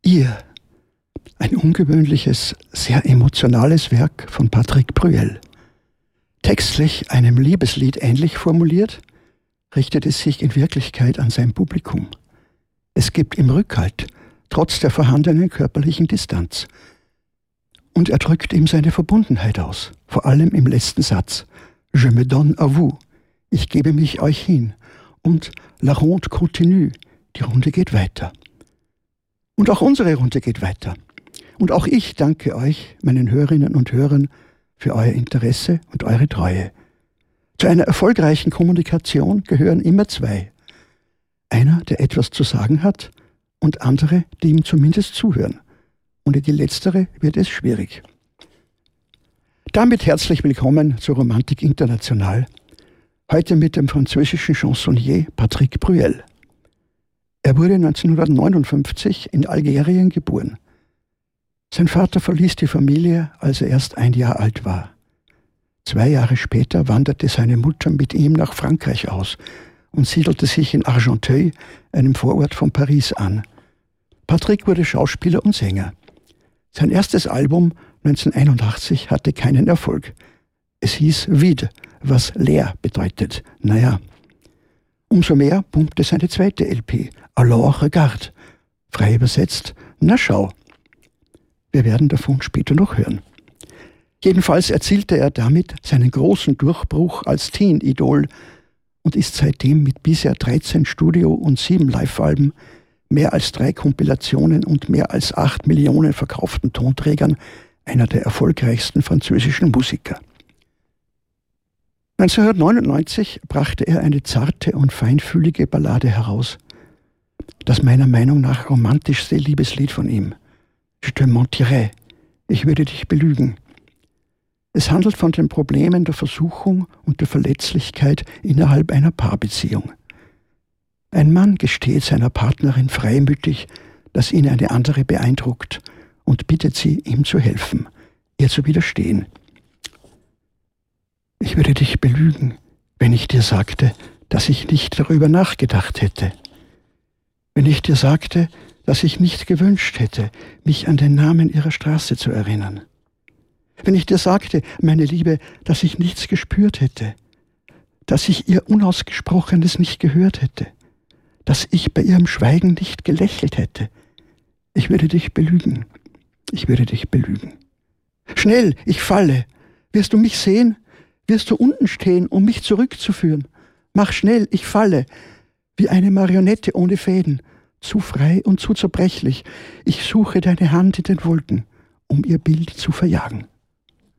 Ihr, ein ungewöhnliches, sehr emotionales Werk von Patrick Brüel. Textlich einem Liebeslied ähnlich formuliert, richtet es sich in Wirklichkeit an sein Publikum. Es gibt ihm Rückhalt, trotz der vorhandenen körperlichen Distanz. Und er drückt ihm seine Verbundenheit aus, vor allem im letzten Satz. Je me donne à vous, ich gebe mich euch hin. Und la ronde continue, die Runde geht weiter. Und auch unsere Runde geht weiter. Und auch ich danke euch, meinen Hörerinnen und Hörern, für euer Interesse und eure Treue. Zu einer erfolgreichen Kommunikation gehören immer zwei. Einer, der etwas zu sagen hat, und andere, die ihm zumindest zuhören. Ohne die letztere wird es schwierig. Damit herzlich willkommen zur Romantik International. Heute mit dem französischen Chansonnier Patrick Brüel. Er wurde 1959 in Algerien geboren. Sein Vater verließ die Familie, als er erst 1 Jahr alt war. 2 Jahre später wanderte seine Mutter mit ihm nach Frankreich aus und siedelte sich in Argenteuil, einem Vorort von Paris, an. Patrick wurde Schauspieler und Sänger. Sein erstes Album 1981 hatte keinen Erfolg. Es hieß Vide, was leer bedeutet. Naja. Umso mehr pumpte seine zweite LP, Alors regarde. Frei übersetzt, na schau. Wir werden davon später noch hören. Jedenfalls erzielte er damit seinen großen Durchbruch als Teen-Idol und ist seitdem mit bisher 13 Studio- und 7 Live-Alben, mehr als 3 Kompilationen und mehr als 8 Millionen verkauften Tonträgern einer der erfolgreichsten französischen Musiker. 1999 brachte er eine zarte und feinfühlige Ballade heraus. Das meiner Meinung nach romantischste Liebeslied von ihm. Je te mentirais, ich würde dich belügen. Es handelt von den Problemen der Versuchung und der Verletzlichkeit innerhalb einer Paarbeziehung. Ein Mann gesteht seiner Partnerin freimütig, dass ihn eine andere beeindruckt und bittet sie, ihm zu helfen, ihr zu widerstehen. Ich würde dich belügen, wenn ich dir sagte, dass ich nicht darüber nachgedacht hätte. Wenn ich dir sagte, dass ich nicht gewünscht hätte, mich an den Namen ihrer Straße zu erinnern. Wenn ich dir sagte, meine Liebe, dass ich nichts gespürt hätte, dass ich ihr Unausgesprochenes nicht gehört hätte, dass ich bei ihrem Schweigen nicht gelächelt hätte. Ich würde dich belügen. Ich würde dich belügen. Schnell, ich falle. Wirst du mich sehen? Wirst du unten stehen, um mich zurückzuführen? Mach schnell, ich falle. Wie eine Marionette ohne Fäden. Zu frei und zu zerbrechlich. Ich suche deine Hand in den Wolken, um ihr Bild zu verjagen.